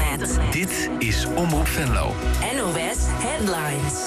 internet. Dit is Omroep Venlo. NOS Headlines.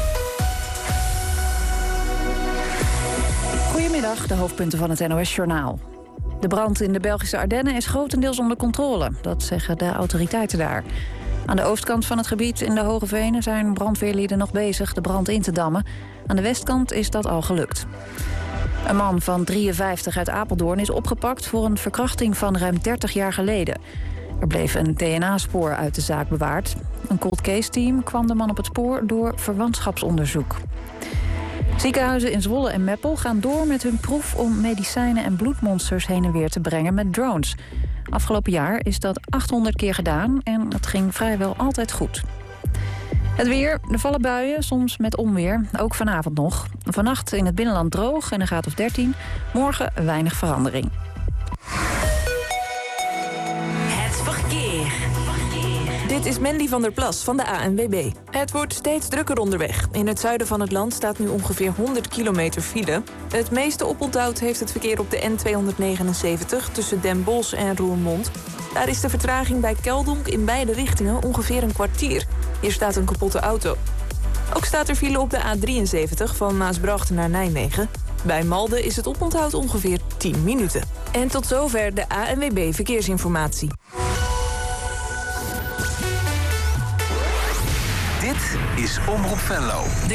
Goedemiddag, de hoofdpunten van het NOS-journaal. De brand in de Belgische Ardennen is grotendeels onder controle. Dat zeggen de autoriteiten daar. Aan de oostkant van het gebied in de Hoge Venen zijn brandweerlieden nog bezig de brand in te dammen. Aan de westkant is dat al gelukt. Een man van 53 uit Apeldoorn is opgepakt voor een verkrachting van ruim 30 jaar geleden. Er bleef een DNA-spoor uit de zaak bewaard. Een cold case-team kwam de man op het spoor door verwantschapsonderzoek. Ziekenhuizen in Zwolle en Meppel gaan door met hun proef om medicijnen en bloedmonsters heen en weer te brengen met drones. Afgelopen jaar is dat 800 keer gedaan en dat ging vrijwel altijd goed. Het weer, er vallen buien, soms met onweer, ook vanavond nog. Vannacht in het binnenland droog en een graad of 13. Morgen weinig verandering. Het verkeer. Dit is Mandy van der Plas van de ANWB. Het wordt steeds drukker onderweg. In het zuiden van het land staat nu ongeveer 100 kilometer file. Het meeste oponthoud heeft het verkeer op de N279 tussen Den Bosch en Roermond. Daar is de vertraging bij Keldonk in beide richtingen ongeveer een kwartier. Hier staat een kapotte auto. Ook staat er file op de A73 van Maasbracht naar Nijmegen. Bij Malden is het oponthoud ongeveer 10 minuten. En tot zover de ANWB Verkeersinformatie. Dit is Omroep Venlo.